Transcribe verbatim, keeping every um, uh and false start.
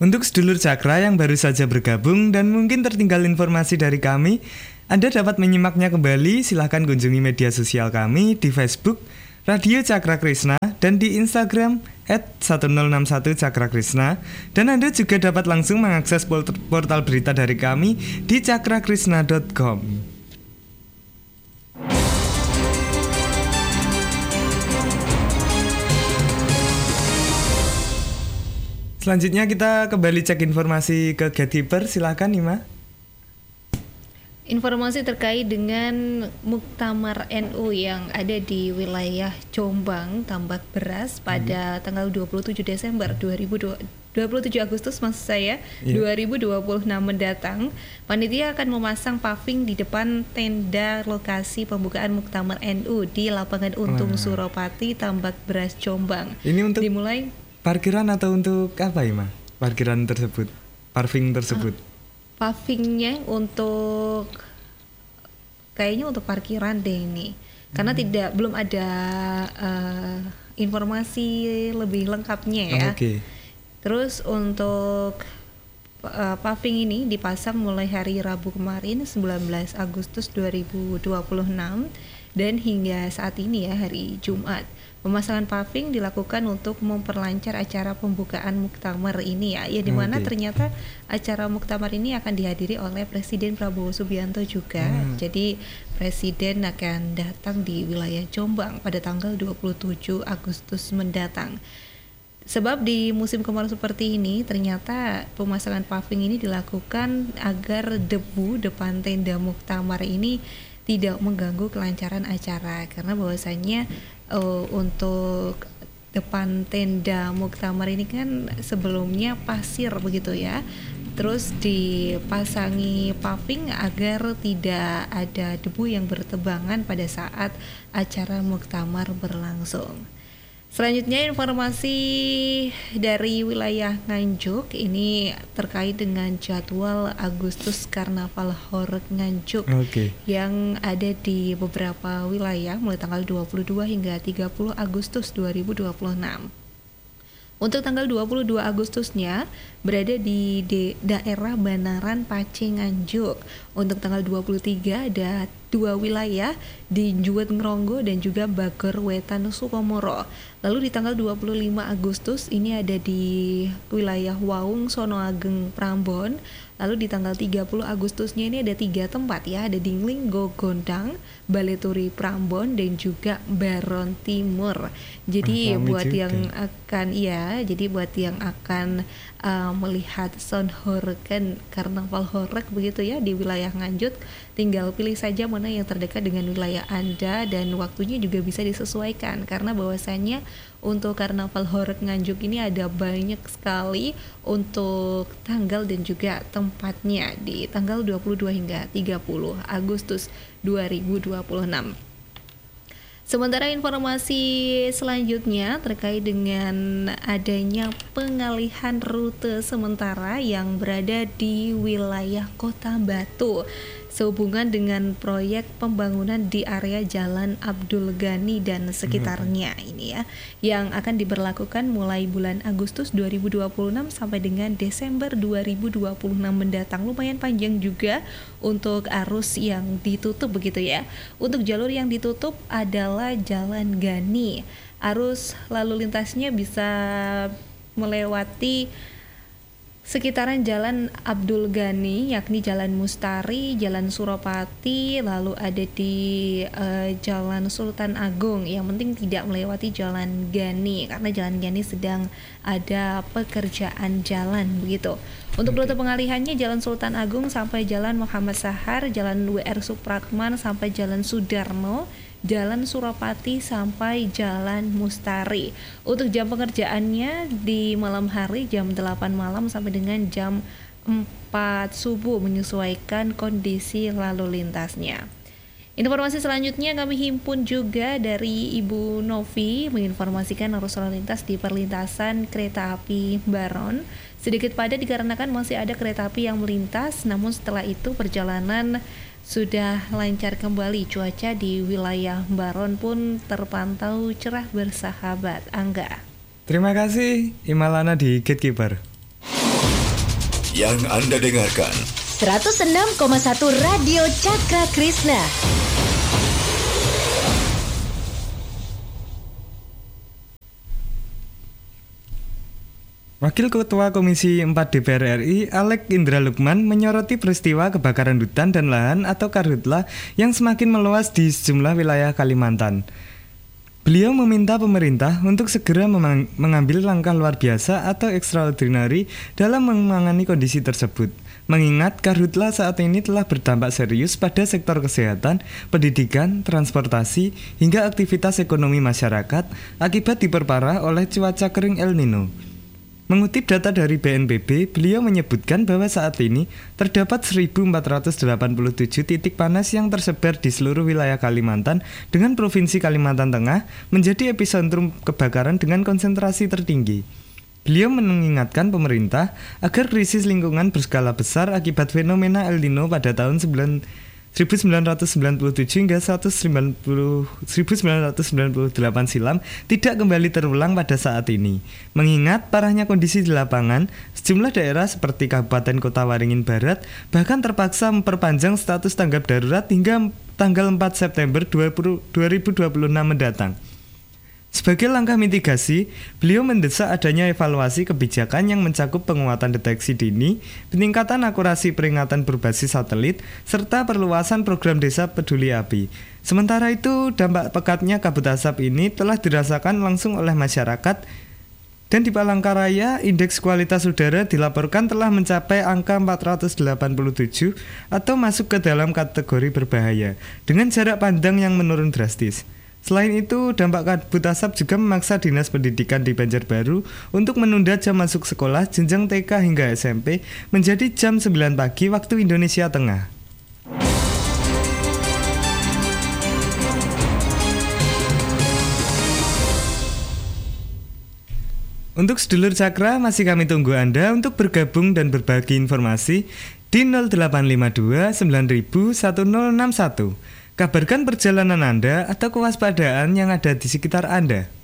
Untuk sedulur Cakra yang baru saja bergabung dan mungkin tertinggal informasi dari kami, Anda dapat menyimaknya kembali. Silahkan kunjungi media sosial kami di Facebook Radio Cakra Krishna dan di Instagram et sepuluh enam satu Cakra Krishna. Dan Anda juga dapat langsung mengakses portal berita dari kami di cakrakrishna dot com. Selanjutnya kita kembali cek informasi ke Gatekeeper. Silakan Ima. Informasi terkait dengan Muktamar N U yang ada di wilayah Jombang, Tambak Beras pada hmm. tanggal dua puluh tujuh Desember dua ribu dua puluh, dua puluh tujuh Agustus maksud saya yeah. dua ribu dua puluh enam mendatang. Panitia akan memasang paving di depan tenda lokasi pembukaan Muktamar N U di Lapangan Untung hmm. Suropati, Tambak Beras, Jombang. Ini untuk dimulai parkiran atau untuk apa Ima? Parkiran tersebut, paving tersebut. Uh, pavingnya untuk kayaknya untuk parkiran deh ini, karena hmm. tidak belum ada uh, informasi lebih lengkapnya ya. Oh, okay. Terus untuk uh, paving ini dipasang mulai hari Rabu kemarin sembilan belas Agustus dua ribu dua puluh enam dan hingga saat ini ya hari Jumat. Pemasangan paving dilakukan untuk memperlancar acara pembukaan Muktamar ini ya, ya di mana okay. ternyata acara Muktamar ini akan dihadiri oleh Presiden Prabowo Subianto juga. Hmm. Jadi Presiden akan datang di wilayah Jombang pada tanggal dua puluh tujuh Agustus mendatang. Sebab di musim kemarau seperti ini ternyata pemasangan paving ini dilakukan agar debu depan tenda Muktamar ini tidak mengganggu kelancaran acara, karena bahwasanya uh, untuk depan tenda Muktamar ini kan sebelumnya pasir begitu ya, terus dipasangi paving agar tidak ada debu yang bertebangan pada saat acara Muktamar berlangsung. Selanjutnya informasi dari wilayah Nganjuk ini terkait dengan jadwal Agustus Karnaval Horeg Nganjuk okay. yang ada di beberapa wilayah mulai tanggal dua puluh dua hingga tiga puluh Agustus dua ribu dua puluh enam. Untuk tanggal dua puluh dua Agustusnya berada di de- daerah Banaran Pace Nganjuk. Untuk tanggal dua puluh tiga ada dua wilayah di Juwet Ngronggo dan juga Bagor Wetan Sukomoro. Lalu di tanggal dua puluh lima Agustus ini ada di wilayah Waung Sono Ageng Prambon. Lalu di tanggal tiga puluh Agustusnya ini ada tiga tempat ya, ada Dingling Gogondang, Baleturi Prambon dan juga Baron Timur. Jadi Rame buat juga. yang akan ya, jadi buat yang akan uh, melihat Son Horegen Karnaval Horeg begitu ya di wilayah Nganjuk, tinggal pilih saja mana yang terdekat dengan wilayah Anda dan waktunya juga bisa disesuaikan, karena bahwasannya untuk Karnaval Horeg Nganjuk ini ada banyak sekali untuk tanggal dan juga tempatnya di tanggal dua puluh dua hingga tiga puluh Agustus dua ribu dua puluh enam. Sementara informasi selanjutnya terkait dengan adanya pengalihan rute sementara yang berada di wilayah Kota Batu sehubungan dengan proyek pembangunan di area Jalan Abdul Ghani dan sekitarnya hmm. ini ya, yang akan diberlakukan mulai bulan Agustus dua ribu dua puluh enam sampai dengan Desember dua ribu dua puluh enam mendatang. Lumayan panjang juga untuk arus yang ditutup begitu ya. Untuk jalur yang ditutup adalah Jalan Ghani. Arus lalu lintasnya bisa melewati sekitaran Jalan Abdul Ghani, yakni Jalan Mustari, Jalan Suropati, lalu ada di uh, Jalan Sultan Agung. Yang penting tidak melewati Jalan Ghani karena Jalan Ghani sedang ada pekerjaan jalan begitu. Untuk rute pengalihannya Jalan Sultan Agung sampai Jalan Muhammad Sahar, Jalan W R Supratman sampai Jalan Sudarno, Jalan Suropati sampai Jalan Mustari. Untuk jam pengerjaannya di malam hari jam delapan malam sampai dengan jam empat subuh menyesuaikan kondisi lalu lintasnya. Informasi selanjutnya kami himpun juga dari Ibu Novi menginformasikan arus lalu lintas di perlintasan kereta api Baron. Sedikit padat dikarenakan masih ada kereta api yang melintas, namun setelah itu perjalanan sudah lancar kembali. Cuaca di wilayah Baron pun terpantau cerah bersahabat. Angga. Terima kasih Imalana di Gatekeeper. Yang Anda dengarkan seratus enam koma satu Radio Cakra Krishna. Wakil Ketua Komisi empat D P R R I, Alex Indra Lukman, menyoroti peristiwa kebakaran hutan dan lahan atau karhutla yang semakin meluas di sejumlah wilayah Kalimantan. Beliau meminta pemerintah untuk segera memang, mengambil langkah luar biasa atau extraordinary dalam menangani kondisi tersebut. Mengingat karhutla saat ini telah berdampak serius pada sektor kesehatan, pendidikan, transportasi, hingga aktivitas ekonomi masyarakat akibat diperparah oleh cuaca kering El Nino. Mengutip data dari B N P B, beliau menyebutkan bahwa saat ini terdapat seribu empat ratus delapan puluh tujuh titik panas yang tersebar di seluruh wilayah Kalimantan, dengan Provinsi Kalimantan Tengah menjadi epicentrum kebakaran dengan konsentrasi tertinggi. Beliau mengingatkan pemerintah agar krisis lingkungan berskala besar akibat fenomena El Nino pada tahun seribu sembilan ratus sembilan puluh tujuh hingga seribu sembilan ratus sembilan puluh delapan silam tidak kembali terulang pada saat ini. Mengingat parahnya kondisi di lapangan, sejumlah daerah seperti Kabupaten Kota Waringin Barat bahkan terpaksa memperpanjang status tanggap darurat hingga tanggal empat September dua ribu dua puluh enam mendatang. Sebagai langkah mitigasi, beliau mendesak adanya evaluasi kebijakan yang mencakup penguatan deteksi dini, peningkatan akurasi peringatan berbasis satelit, serta perluasan program desa peduli api. Sementara itu, dampak pekatnya kabut asap ini telah dirasakan langsung oleh masyarakat, dan di Palangkaraya, indeks kualitas udara dilaporkan telah mencapai angka empat ratus delapan puluh tujuh atau masuk ke dalam kategori berbahaya, dengan jarak pandang yang menurun drastis. Selain itu, dampak kabut asap juga memaksa Dinas Pendidikan di Banjarbaru untuk menunda jam masuk sekolah jenjang T K hingga S M P menjadi jam sembilan pagi waktu Indonesia Tengah. Untuk sedulur Cakra, masih kami tunggu Anda untuk bergabung dan berbagi informasi di nol delapan lima dua sembilan nol nol satu nol enam satu. Kabarkan perjalanan Anda atau kewaspadaan yang ada di sekitar Anda.